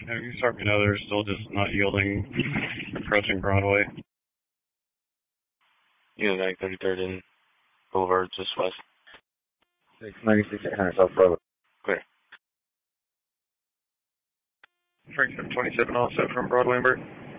Yeah, you start me know they're still just not yielding, approaching Broadway. Unit 33rd and Boulevard, just west. 696 South Broadway. Clear. Frank 727 also from Broadway and Burt.